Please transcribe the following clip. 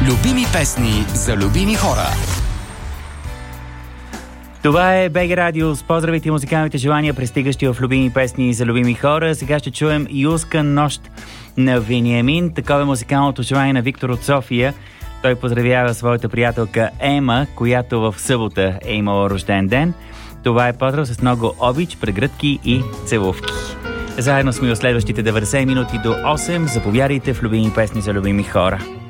Любими песни за любими хора. Това е БГ Радио с поздравите и музикалните желания, пристигащи в любими песни за любими хора. Сега ще чуем Юлска нощ на Вениамин. Такова е музикалното желание на Виктор от София. Той поздравява своята приятелка Ема, която в събота е имала рожден ден. Това е поздрав с много обич, прегръдки и целувки. Заедно сме в следващите 90 минути до 8. Заповядайте в любими песни за любими хора.